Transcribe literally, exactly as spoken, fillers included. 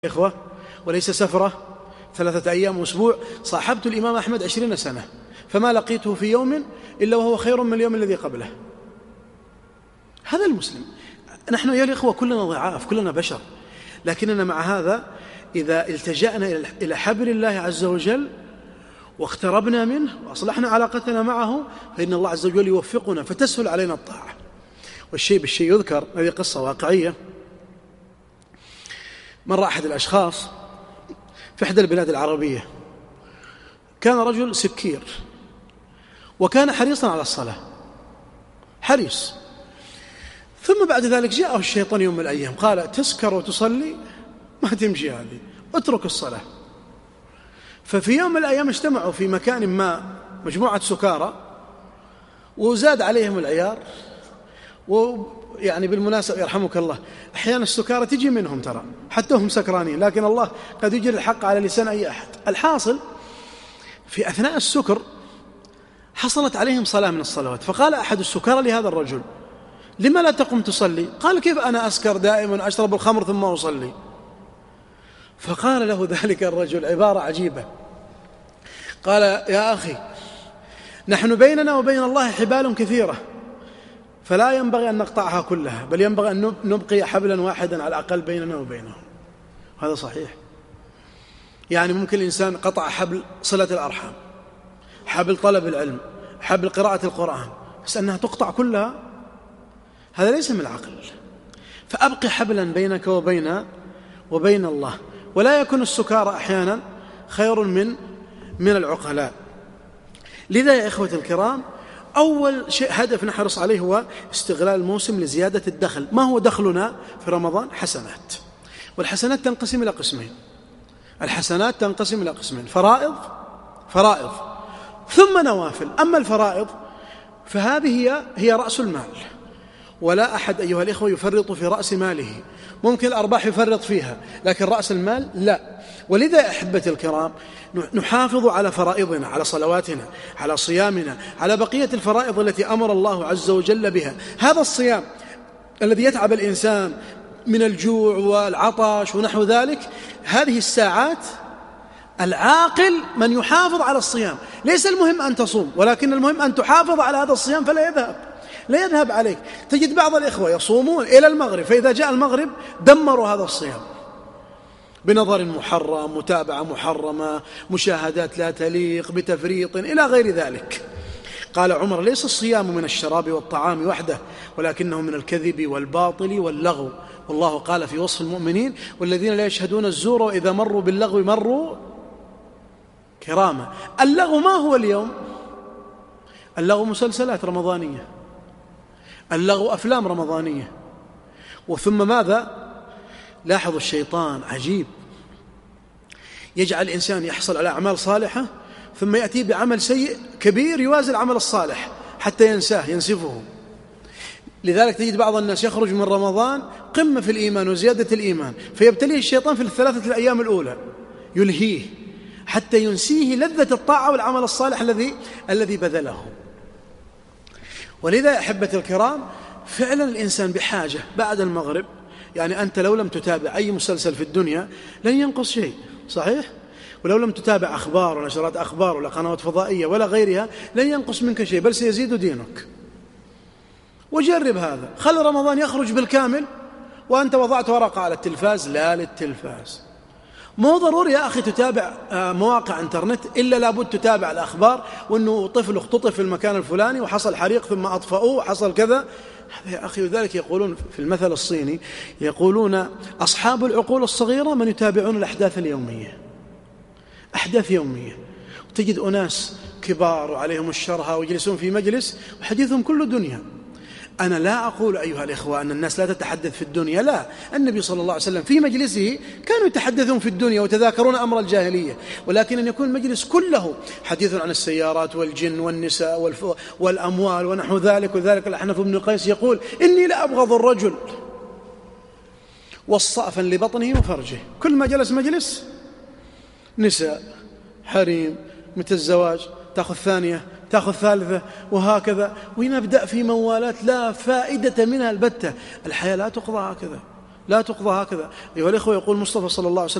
إخوة وليس سفرة ثلاثة أيام وأسبوع. صاحبت الإمام أحمد عشرين سنة فما لقيته في يوم إلا وهو خير من اليوم الذي قبله. هذا المسلم. نحن يا الإخوة كلنا ضعاف، كلنا بشر، لكننا مع هذا إذا التجأنا إلى حبل الله عز وجل واقتربنا منه وأصلحنا علاقتنا معه فإن الله عز وجل يوفقنا فتسهل علينا الطاعة. والشيء بالشيء يذكر. هذه قصة واقعية. مر أحد الأشخاص في إحدى البلاد العربية، كان رجل سكير وكان حريصا على الصلاة، حريص. ثم بعد ذلك جاءه الشيطان يوم من الأيام قال: تسكر وتصلي؟ ما تمشي هذه، اترك الصلاة. ففي يوم من الأيام اجتمعوا في مكان ما مجموعة سكارى وزاد عليهم العيار. ويعني بالمناسبة يرحمك الله، أحيانا السكارى تجي منهم ترى حتى هم سكرانين، لكن الله قد يجري الحق على لسان أي أحد. الحاصل في أثناء السكر حصلت عليهم صلاة من الصلوات، فقال أحد السكارى لهذا الرجل: لما لا تقم تصلي؟ قال: كيف أنا أسكر دائما، أشرب الخمر ثم أصلي؟ فقال له ذلك الرجل عبارة عجيبة، قال: يا أخي، نحن بيننا وبين الله حبال كثيرة، فلا ينبغي أن نقطعها كلها، بل ينبغي أن نبقي حبلا واحدا على الأقل بيننا وبينه. هذا صحيح. يعني ممكن الإنسان قطع حبل صلة الأرحام، حبل طلب العلم، حبل قراءة القرآن، بس أنها تقطع كلها هذا ليس من العقل. فأبقي حبلا بينك وبين وبين الله. ولا يكون السكارى أحيانا خير من من العقلاء. لذا يا إخوة الكرام، أول شيء هدف نحرص عليه هو استغلال الموسم لزيادة الدخل. ما هو دخلنا في رمضان؟ حسنات. والحسنات تنقسم إلى قسمين. الحسنات تنقسم إلى قسمين: فرائض فرائض ثم نوافل. أما الفرائض فهذه هي هي رأس المال، ولا أحد أيها الإخوة يفرط في رأس ماله. ممكن الأرباح يفرط فيها، لكن رأس المال لا. ولذا أحبتي الكرام نحافظ على فرائضنا، على صلواتنا، على صيامنا، على بقية الفرائض التي أمر الله عز وجل بها. هذا الصيام الذي يتعب الإنسان من الجوع والعطش ونحو ذلك، هذه الساعات العاقل من يحافظ على الصيام. ليس المهم أن تصوم، ولكن المهم أن تحافظ على هذا الصيام فلا يذهب لا يذهب عليك. تجد بعض الإخوة يصومون إلى المغرب، فإذا جاء المغرب دمروا هذا الصيام بنظر محرم، متابعة محرمة، مشاهدات لا تليق، بتفريط إلى غير ذلك. قال عمر: ليس الصيام من الشراب والطعام وحده، ولكنه من الكذب والباطل واللغو. والله قال في وصف المؤمنين: والذين لا يشهدون الزور وإذا مروا باللغو مروا كرامة. اللغو ما هو اليوم؟ اللغو مسلسلات رمضانية، اللغو أفلام رمضانية. وثم ماذا؟ لاحظوا الشيطان عجيب، يجعل الإنسان يحصل على أعمال صالحة ثم يأتي بعمل سيء كبير يوازي العمل الصالح حتى ينساه ينسفه. لذلك تجد بعض الناس يخرج من رمضان قمة في الإيمان وزيادة الإيمان، فيبتليه الشيطان في الثلاثة الأيام الأولى يلهيه حتى ينسيه لذة الطاعة والعمل الصالح الذي الذي بذله. ولذا يا أحبتي الكرام، فعلا الإنسان بحاجة بعد المغرب. يعني أنت لو لم تتابع أي مسلسل في الدنيا لن ينقص شيء، صحيح؟ ولو لم تتابع أخبار ولا نشرات أخبار ولا قنوات فضائية ولا غيرها لن ينقص منك شيء، بل سيزيد دينك. وجرب هذا، خل رمضان يخرج بالكامل وأنت وضعت ورقة على التلفاز، لا للتلفاز. مو ضروري يا أخي تتابع مواقع انترنت، إلا لابد تتابع الأخبار، وأنه طفل اختطف في المكان الفلاني وحصل حريق ثم أطفأوه وحصل كذا. هذا يا أخي، وذلك يقولون في المثل الصيني، يقولون: أصحاب العقول الصغيرة من يتابعون الأحداث اليومية. أحداث يومية. وتجد أناس كبار وعليهم الشرها ويجلسون في مجلس وحديثهم كله دنيا. أنا لا أقول أيها الإخوة أن الناس لا تتحدث في الدنيا، لا. النبي صلى الله عليه وسلم في مجلسه كانوا يتحدثون في الدنيا ويتذاكرون أمر الجاهلية، ولكن أن يكون المجلس كله حديث عن السيارات والجن والنساء والأموال ونحو ذلك. وذلك الأحنف بن قيس يقول: إني لا أبغض الرجل والصافا لبطنه وفرجه. كل ما جلس مجلس نساء، حريم، متى الزواج، تأخذ ثانية، تأخذ ثالثة، وهكذا. ونبدأ في موالات لا فائدة منها البتة. الحياة لا تقضى هكذا. لا تقضى هكذا. أيها الإخوة، يقول المصطفى صلى الله عليه وسلم